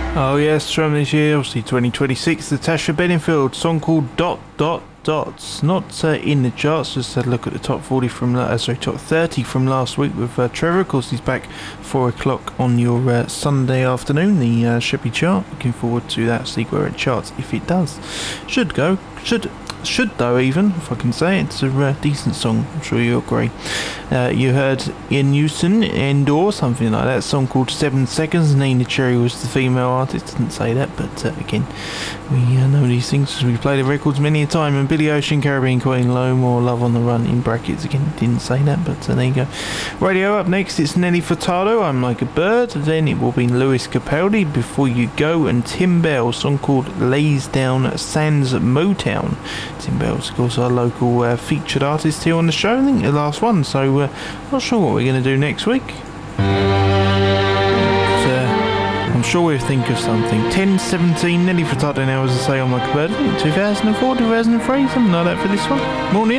Oh yes, from this year, obviously 2026, Natasha Bedingfield, song called Dot Dot Dots. Not in the charts, just had a look at the top 40 from, top 30 from last week with Trevor. Of course, he's back 4 o'clock on your Sunday afternoon, the Shippy chart. Looking forward to that, see where it charts, if it does. Should though, even if I can say it's a decent song. I'm sure you'll agree. You heard Ian Newson, Endor, something like that. A song called 7 Seconds. Nina Cherry was the female artist. Didn't say that, but again, we know these things because we play the records many a time. And Billy Ocean, Caribbean Queen, Low More, Love on the Run in brackets. Again, didn't say that, but there you go. Radio up next. It's Nelly Furtado. I'm Like a Bird. Then it will be Lewis Capaldi, Before You Go, and Tim Bell. Song called Lays Down Sans Motown. Tim Bell's, of course, our local featured artist here on the show. I think the last one, so not sure what we're going to do next week. But, I'm sure we'll think of something. 10:17, Nelly Furtado now, as I say, on Like a Bird. 2004, 2003, something like that for this one. Morning.